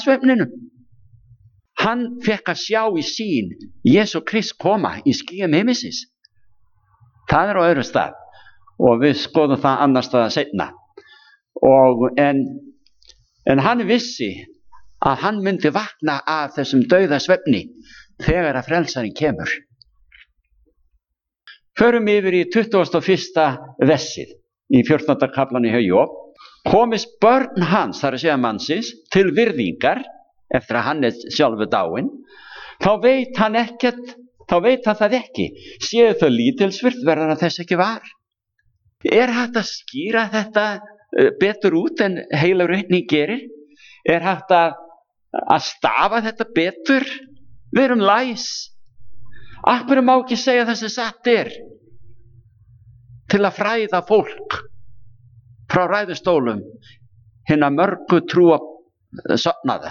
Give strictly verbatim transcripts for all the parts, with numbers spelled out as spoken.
svefninum. Hann fekk að sjá í sín Jesú Krist koma í skýjum himinsins. Það er á öðrum stað og við skoðum það annar staðar seinna. Og en, en hann vissi að hann myndi vakna af þessum dauða svefni þegar að frelsarinn kemur. Förum yfir í tuttugasta og fyrsta versið í fjórtánda kaflanum hjá Job. Komist börn hans, þar að segja mannsins, til virðingar eftir að hann er sjálfur dáinn, þá veit hann ekkert, þá veit hann það ekki. Séu þau lítilsvirt verður að þess ekki var. Er hægt að skýra þetta betur út en heilur reikning gerir? Er hægt að, að stafa þetta betur? Við erum læs. Af hverju má ekki segja það sem satt er? Til að fræða fólk frá ræðustólum hinna mörgu trúa sofnaða.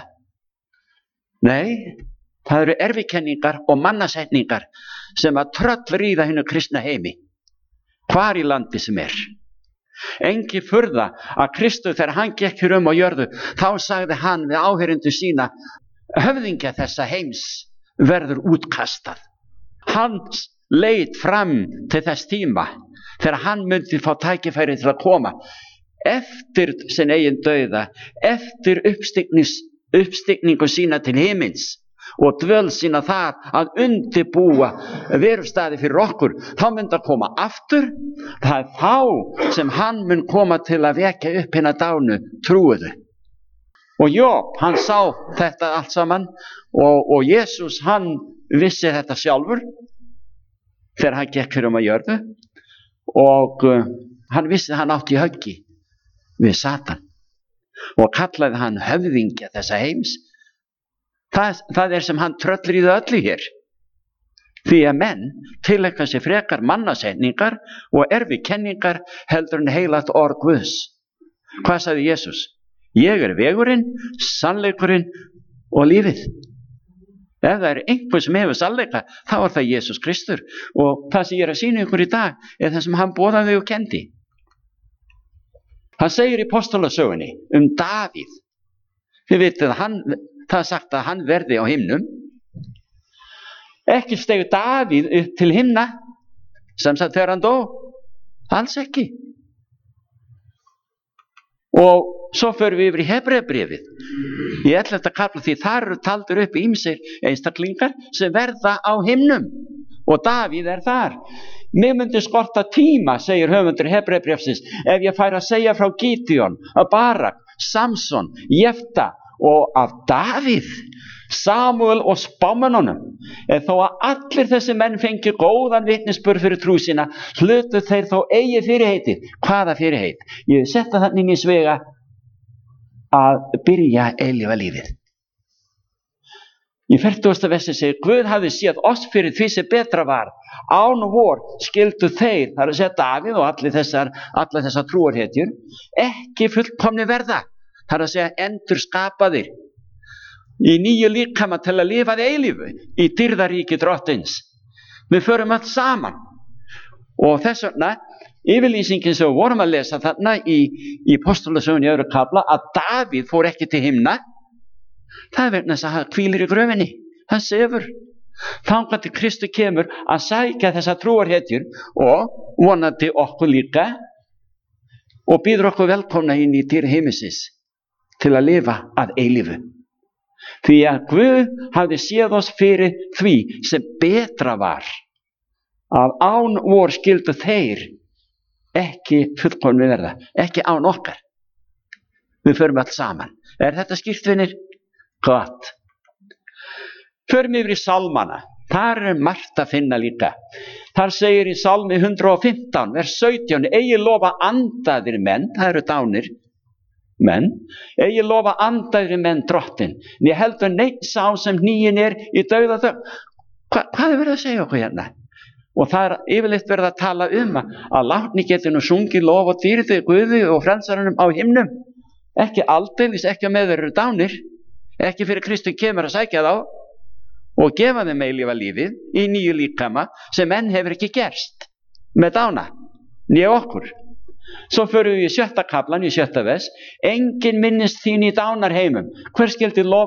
Nei, það eru erfikenningar og mannasetningar sem að tröllríða hinu kristna heimi, hvar í landi sem er. Engi furða að Kristur þegar hann gekk hér um á jörðu, þá sagði hann við áheyrendur sína, höfðingja þessa heims verður útkastað. Hans leit fram til þess tíma þegar hann myndi fá tækifæri til að koma eftir sinn eigin dauða, eftir uppstigningu sína til himins og dvöl sína þar að undirbúa verustaði fyrir okkur. Þá myndi að koma aftur. Það er þá sem hann mun koma til að vekja upp hina dánu trúuðu. Og Job, hann sá þetta allt saman og, og Jesús, hann vissi þetta sjálfur þegar hann gekk hér um að jörðu og uh, hann vissi að hann átti í höggi við Satan og kallaði hann höfðingja þessa heims. Það, það er sem hann tröllríði öllu hér. Því að menn tileinka sér frekar mannasetningar og erfikenningar heldur en heilagt orð Guðs. Hvað sagði Jesús? Ég er vegurinn, sannleikurinn og lífið. Ef það er einhver sem hefur sannleika, þá er það Jesús Kristur. Og það sem ég er að sýna ykkur í dag er það sem hann boðaði og kendi. Hann segir í Postulasögunni um Davíð. Þið vitið að hann, það er sagt að hann verði á himnum. Ekki steig Davíð upp til himna sem sagt þegar hann dó. Alls ekki. Og svo förum við yfir í Hebreabréfið. Í ellefta kafla, því þar eru taldir upp ýmsir einstaklingar sem verða á himnum. Og Davíð er þar. Mér myndi skorta tíma, segir höfundur Hebreabréfsins, ef ég færi að segja frá Gídeon, Barak, Samson, Jefta og af Davíð, Samuel og spámönnunum. En þó að allir þessi menn fengi góðan vitnisburð fyrir trú sína, hlutu þeir þó eigi fyrirheitið. Hvaða fyrirheit? Ég setta þannig inn í svega að byrja eilífa lífið. Í fertugasta versi segir, Guð hafði séð oss fyrir því sem betra var. Án vor skildu þeir, það er að segja Davíð og allir þessar, allar þessar trúarhetjur, ekki fullkomni verða. Það er að segja endur skapaðir í nýju líkama til að lifa að eilífu í dýrðaríki drottins. Við förum allt saman. Og þess vegna, yfirlýsingin sem við vorum að lesa þarna í, í Postulasögunni í öðru kafla, að Davíð fór ekki til himna, það er vegna þess að hann hvílir í gröfinni. Það sefur. Þangað til Kristur kemur að sækja þessa trúarhetjur og vonandi okkur líka og býður okkur velkomna inn í dýr heimisins til að lifa að eilífu. Því að Guð hafði séð oss fyrir því sem betra var, að án vor skildu þeir ekki fullkomni verða, ekki án okkar. Við förum allt saman. Er þetta skýrt, vinir? Gott. Förum yfir í Salmana. Þar er margt að finna líka. Þar segir í Salmi hundrað og fimmtán, vers sautján, eigi lofa andaðir menn, það eru dánir menn, eigi lofa andaðir menn drottin, né heldur neitt sá sem nýin er í dauða þögn. Hva, hvað er verið að segja okkur hérna? Og það er yfirleitt verið að tala um að látni getur nú sungið lof og dýrði Guði og frelsarunum á himnum. Ekki aldeilis, ekki að með þeir eru dánir, ekki fyrir Kristur kemur að sækja þá og gefa þeim eilífa lífið í nýju líkama sem enn hefur ekki gerst með dána, né okkur. Svo förum við í sjötta kaflan, í sjötta vers, engin minnist þín í dánarheimum. Hver skildi lofa